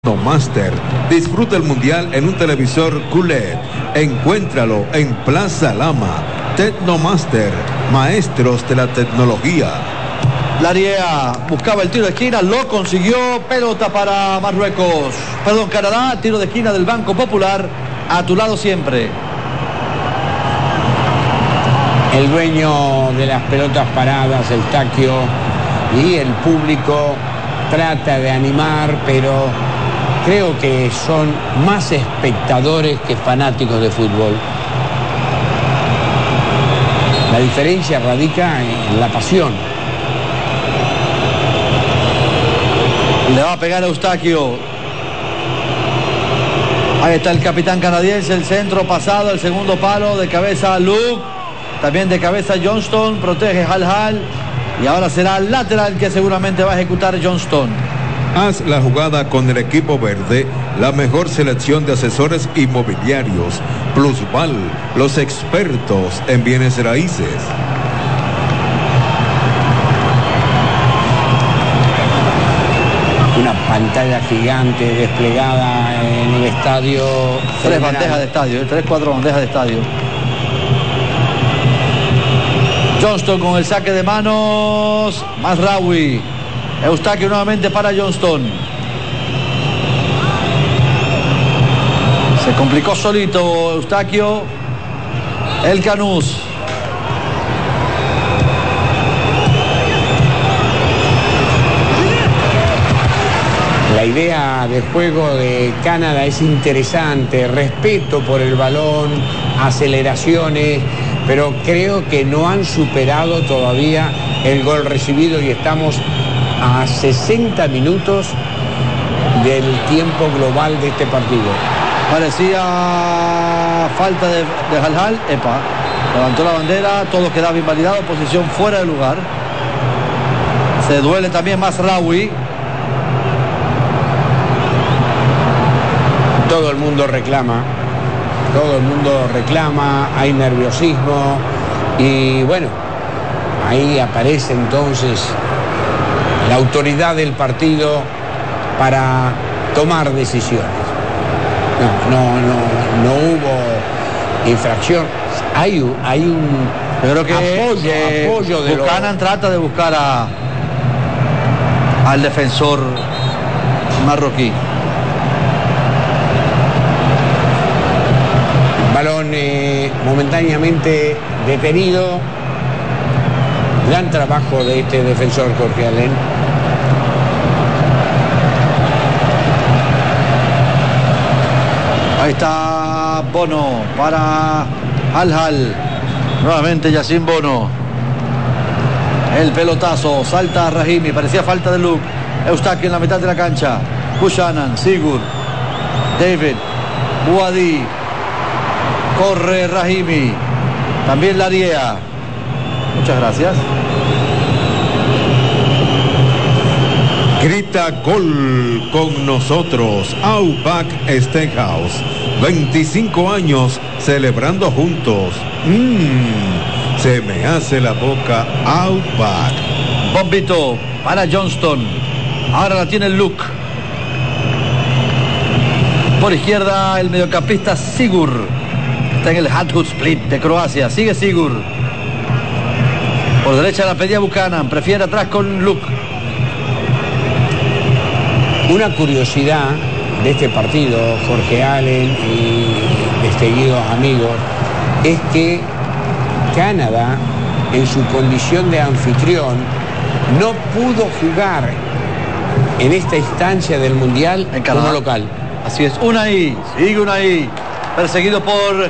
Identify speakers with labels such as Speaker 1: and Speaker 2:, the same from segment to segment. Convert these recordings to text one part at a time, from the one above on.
Speaker 1: Master. Disfruta el mundial en un televisor QLED. Encuéntralo en Plaza Lama. Tecnomaster, maestros de la tecnología.
Speaker 2: Lariea buscaba el tiro de esquina, lo consiguió. Pelota para Marruecos. Perdón, Canadá, tiro de esquina del Banco Popular. A tu lado siempre.
Speaker 3: El dueño de las pelotas paradas, Eustaquio, y el público trata de animar, pero creo que son más espectadores que fanáticos de fútbol. La diferencia radica en la pasión.
Speaker 2: Le va a pegar a Eustaquio. Ahí está el capitán canadiense, el centro pasado, el segundo palo, de cabeza Luke, también de cabeza Johnston, protege Hal, y ahora será el lateral que seguramente va a ejecutar Johnston.
Speaker 1: Haz la jugada con el equipo verde, la mejor selección de asesores inmobiliarios. Plusval, los expertos en bienes raíces.
Speaker 3: Una pantalla gigante desplegada en el estadio.
Speaker 2: Tres bandejas de estadio, 3-4 bandejas de estadio. Johnston con el saque de manos. Mazraoui. Eustaquio nuevamente para Johnston. Se complicó solito Eustaquio. El Canús.
Speaker 3: La idea de juego de Canadá es interesante, respeto por el balón, aceleraciones, pero creo que no han superado todavía el gol recibido y estamos a 60 minutos del tiempo global de este partido.
Speaker 2: Parecía falta de Hal. Epa, levantó la bandera, todo quedaba invalidado, posición fuera de lugar. Se duele también Mazraoui.
Speaker 3: Todo el mundo reclama, hay nerviosismo y bueno, ahí aparece entonces la autoridad del partido para tomar decisiones. No hubo infracción. Hay un
Speaker 2: Yo creo que
Speaker 3: apoyo de
Speaker 2: Buchanan trata de buscar al defensor marroquí.
Speaker 3: Balón momentáneamente detenido. Gran trabajo de este defensor Jorge Allen.
Speaker 2: Ahí está Bono para Hal. Nuevamente Yacine Bono. El pelotazo. Salta Rahimi. Parecía falta de Luke. Eustaquio en la mitad de la cancha. Buchanan, Sigurd, David, Bouhaddi. Corre Rahimi. También Lariea. Muchas gracias.
Speaker 1: Grita gol con nosotros. Outback Steakhouse. 25 años celebrando juntos. Se me hace la boca Outback.
Speaker 2: Bombito para Johnston. Ahora la tiene Luke. Por izquierda el mediocampista Sigurd. Está en el Hajduk Split de Croacia. Sigue Sigurd. Por derecha la pedía Buchanan. Prefiere atrás con Luke.
Speaker 3: Una curiosidad de este partido, Jorge Allen y distinguidos amigos, es que Canadá, en su condición de anfitrión, no pudo jugar en esta instancia del Mundial como local.
Speaker 2: Así es. Unai. Sigue Unai. Perseguido por...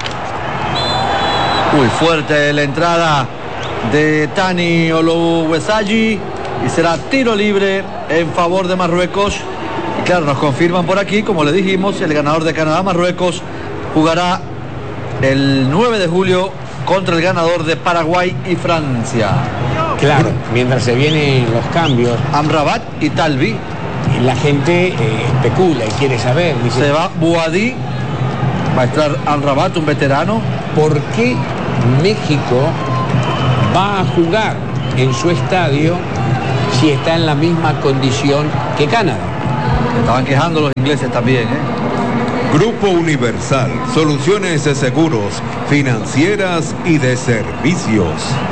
Speaker 2: fuerte la entrada de Tani Olowesayi. Y será tiro libre en favor de Marruecos. Y claro, nos confirman por aquí, como le dijimos, el ganador de Canadá-Marruecos jugará el 9 de julio contra el ganador de Paraguay y Francia.
Speaker 3: Claro, mientras se vienen los cambios.
Speaker 2: Amrabat y Talbi.
Speaker 3: La gente especula y quiere saber. Dice,
Speaker 2: se va Bouhaddi. Va a entrar Amrabat, un veterano.
Speaker 3: ¿Por qué México va a jugar en su estadio si está en la misma condición que Canadá?
Speaker 2: Estaban quejando los ingleses también,
Speaker 1: Grupo Universal, soluciones de seguros, financieras y de servicios.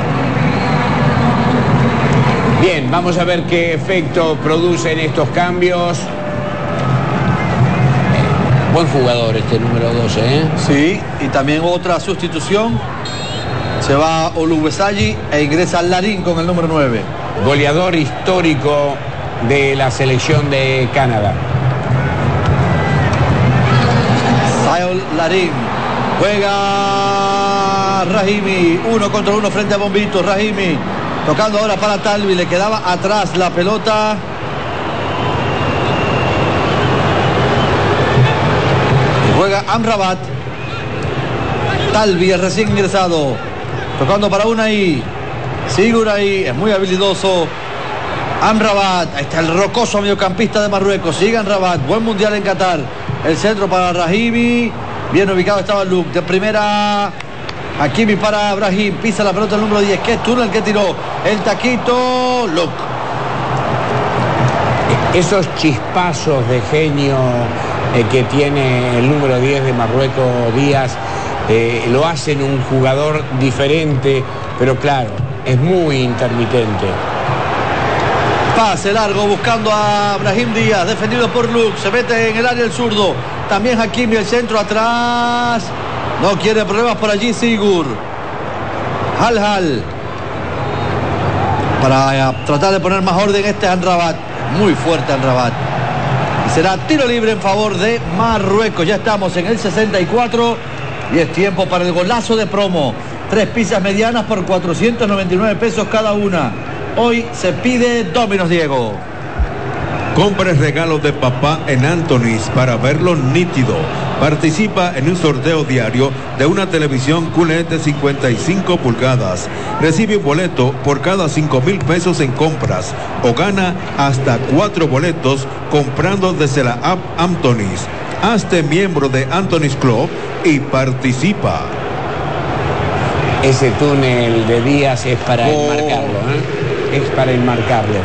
Speaker 3: Bien, vamos a ver qué efecto producen estos cambios. Buen jugador este número 12,
Speaker 2: Sí, y también otra sustitución. Se va Oluwaseyi e ingresa Larin con el número 9.
Speaker 3: Goleador histórico de la selección de Canadá.
Speaker 2: Sayol Larin. Juega Rahimi. 1 contra 1 frente a Bombito. Rahimi tocando ahora para Talvi. Le quedaba atrás la pelota. Y juega Amrabat. Talvi, el recién ingresado. Tocando para Unai. Sigur ahí. Es muy habilidoso. Amrabat. Ahí está el rocoso mediocampista de Marruecos. Sigue Amrabat. Buen mundial en Qatar. El centro para Rahimi. Bien ubicado estaba Luke. De primera Hakimi para Brahim. Pisa la pelota el número 10. ¿Qué túnel que tiró? El taquito. Luke.
Speaker 3: Esos chispazos de genio que tiene el número 10 de Marruecos, Díaz, lo hacen un jugador diferente, pero claro, es muy intermitente.
Speaker 2: Pase largo buscando a Brahim Díaz, defendido por Luke. Se mete en el área el zurdo. También Hakimi, el centro atrás. No quiere problemas por allí Sigur. Hal. Para tratar de poner más orden este Amrabat. Muy fuerte Amrabat. Y será tiro libre en favor de Marruecos. Ya estamos en el 64 y es tiempo para el golazo de promo. 3 pizzas medianas por 499 pesos cada una. Hoy se pide Domino's, Diego.
Speaker 1: Compre regalos de papá en Anthony's para verlo nítido. Participa en un sorteo diario de una televisión QLED de 55 pulgadas. Recibe un boleto por cada 5,000 pesos en compras o gana hasta 4 boletos comprando desde la app Anthony's. Hazte miembro de Anthony's Club y participa.
Speaker 3: Ese túnel de Díaz es para enmarcarlo, Es para enmarcarlo.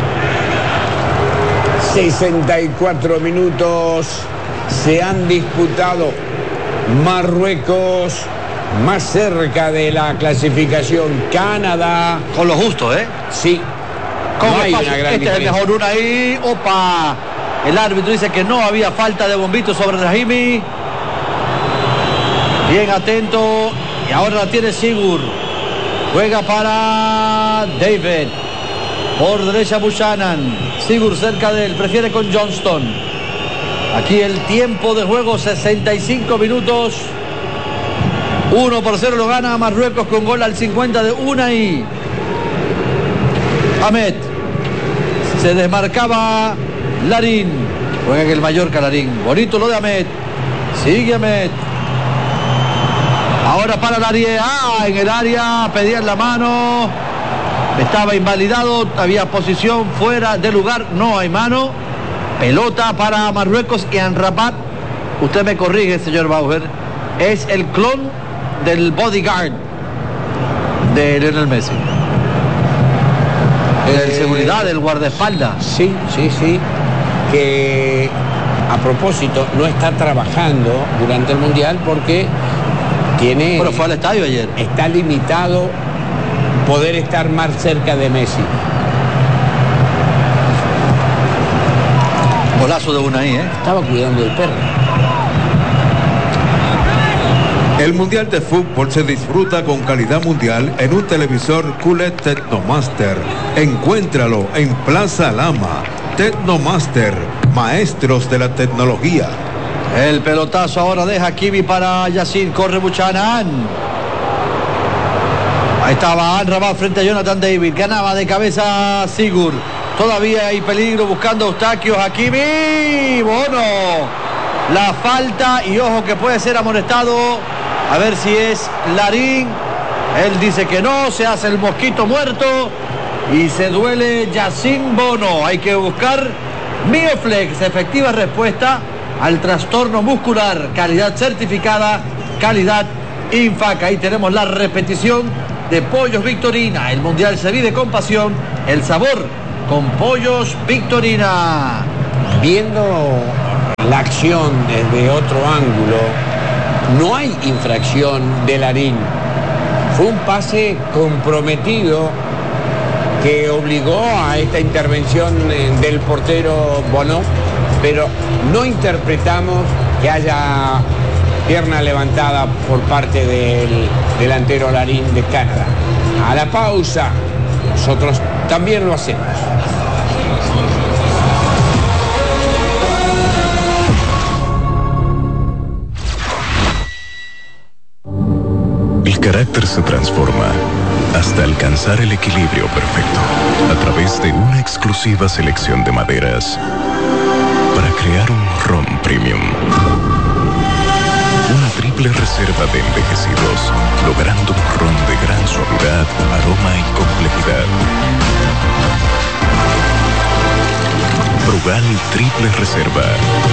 Speaker 3: 64 minutos se han disputado. Marruecos más cerca de la clasificación. Canadá
Speaker 2: con lo justo,
Speaker 3: Sí.
Speaker 2: No hay una gran diferencia. Es el mejor Unai. Opa. El árbitro dice que no había falta de Bombito sobre Rahimi. Bien atento. Y ahora la tiene Sigur. Juega para David. Por derecha Buchanan. Sigur cerca de él. Prefiere con Johnston. Aquí el tiempo de juego, 65 minutos. 1-0 lo gana Marruecos con gol al 50 de Unai. Ahmed. Se desmarcaba Larin. Juega en el Mallorca Larin. Bonito lo de Ahmed. Sigue Ahmed. Ahora para el área. En el área. Pedían la mano. Estaba invalidado. Había posición fuera de lugar. No hay mano. Pelota para Marruecos y Amrabat. Usted me corrige, señor Bauer. Es el clon del bodyguard de Lionel Messi. El seguridad, el guardaespaldas.
Speaker 3: Sí. Que a propósito no está trabajando durante el Mundial porque tiene...
Speaker 2: Pero fue al estadio ayer.
Speaker 3: Está limitado poder estar más cerca de Messi.
Speaker 2: Golazo de Unai,
Speaker 3: Estaba cuidando del perro.
Speaker 1: El Mundial de Fútbol se disfruta con calidad mundial en un televisor QLED Technomaster. Encuéntralo en Plaza Lama. Technomaster, maestros de la tecnología.
Speaker 2: El pelotazo ahora de Hakimi para Yacine. Corre Buchanan. Ahí estaba Amrabat frente a Jonathan David. Ganaba de cabeza Sigur. Todavía hay peligro buscando Eustaquio. Hakimi. Bueno, la falta y ojo que puede ser amonestado. A ver si es Larin. Él dice que no. Se hace el mosquito muerto. Y se duele Yacine Bono. Hay que buscar Mioflex. Efectiva respuesta al trastorno muscular. Calidad certificada. Calidad INFAC. Ahí tenemos la repetición de Pollos Victorina. El mundial se vive con pasión. El sabor con Pollos Victorina.
Speaker 3: viendo la acción desde otro ángulo, no hay infracción de Larín. Fue un pase comprometido que obligó a esta intervención del portero Bono, pero no interpretamos que haya pierna levantada por parte del delantero Larín de Canadá. A la pausa, nosotros también lo hacemos.
Speaker 4: El carácter se transforma hasta alcanzar el equilibrio perfecto a través de una exclusiva selección de maderas para crear un ron premium. Una triple reserva de envejecidos, logrando un ron de gran suavidad, aroma y complejidad. Brugal Triple Reserva.